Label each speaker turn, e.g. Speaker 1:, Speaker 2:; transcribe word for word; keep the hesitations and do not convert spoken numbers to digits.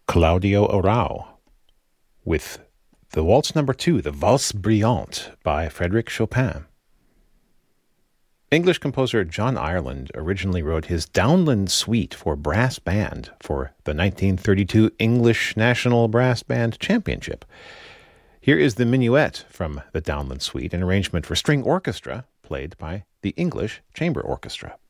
Speaker 1: Claudio Arrau with the Waltz Number Two, the Valse Brillante by Frédéric Chopin. English composer John Ireland originally wrote his Downland Suite for brass band for the nineteen thirty-two English National Brass Band Championship. Here is the minuet from the Downland Suite, an arrangement for string orchestra played by the English Chamber Orchestra.